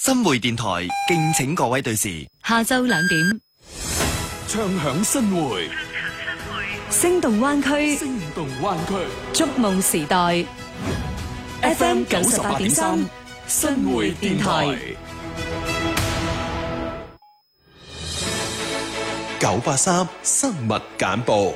新會電台敬請各位對時， 下晝2點， 唱響新會， 聲動灣區， 聲動灣區， 築夢時代 ，FM 98.3，新會電台 983生物簡報。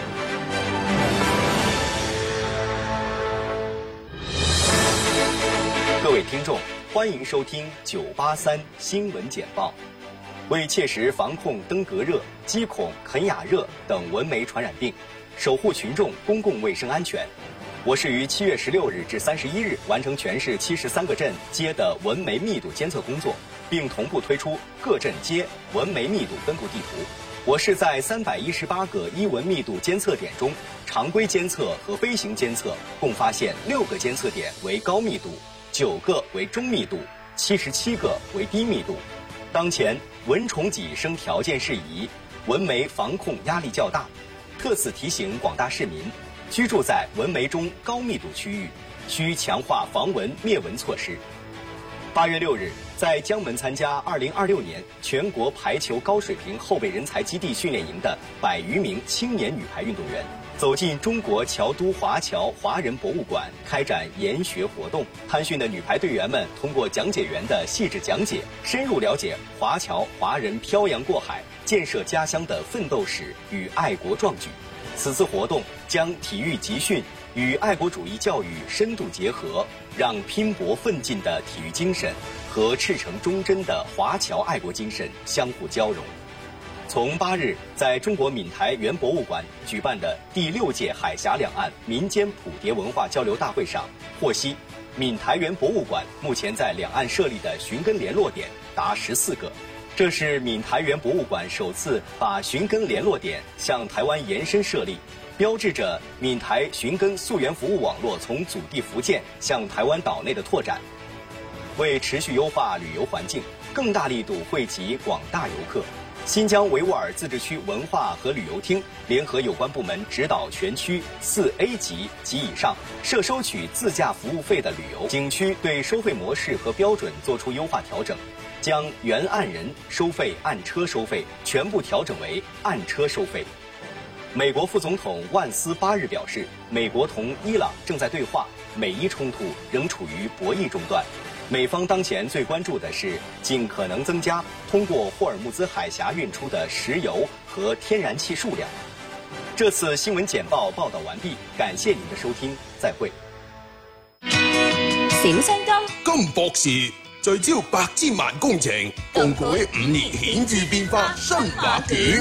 各位聽眾，歡迎收聽983新聞簡報。為切實防控登革熱、雞孔、肯亞熱等蚊媒傳染病，守護群眾公共衛生安全，我市於7月16日至31日完成全市73個鎮街的蚊媒密度監測工作，並同步推出各鎮街蚊媒密度分布地圖。我市在318個醫蚊密度監測點中，常規監測和飛行監測共發現6個監測點為高密度，9個為中密度，77個為低密度。當前蚊蟲己生條件適宜，蚊媒防控壓力較大，特此提醒廣大市民，居住在蚊媒中高密度區域，需強化防蚊滅蚊措施。8月6日，在江門參加2026年全國排球高水平後備人才基地訓練營的100餘名青年女排運動員，走進中國僑都華僑華人博物館開展研學活動。參訓的女排隊員們通過講解員的細緻講解，深入了解華僑華人漂洋過海建設家鄉的奮鬥史與愛國壯舉。此次活動將體育集訓與愛國主義教育深度結合，讓拼搏奮進的體育精神和赤誠忠貞的華僑愛國精神相互交融。從8日在中國閩台原博物館舉辦的第6屆海峽兩岸民間譜牒文化交流大會上獲悉，閩台原博物館目前在兩岸設立的尋根聯絡點達14個。這是閩台原博物館首次把尋根聯絡點向台灣延伸設立，標誌着閩台尋根溯源服務網絡從祖地福建向台灣島內的拓展。為持續優化旅遊環境，更大力度惠及廣大遊客，新疆維吾爾自治區文化和旅遊廳聯合有關部門指導全區4A 級及以上設收取自駕服務費的旅遊景區對收費模式和標準作出優化調整，將原按人收費按車收費全部調整為按車收費。美國副總統萬斯8日表示，美國同伊朗正在對話，美伊衝突仍處於博弈中段。美方當前最關注的是盡可能增加通過霍爾木茲海峽運出的石油和天然氣數量。這次新聞簡報報道完畢，感謝您的收聽，再會。 小青金博士聚焦百千萬工程，共繪5年顯著變化新畫卷。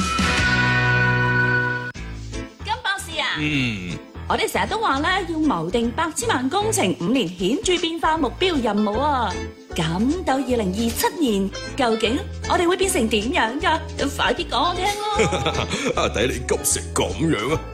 金博士啊，我哋成日都話咧，要謀定百千萬工程5年顯著變化目標任務啊！咁到2027年，究竟我哋會變成點樣噶？快啲講我聽咯！ 睇你急成咁樣啊，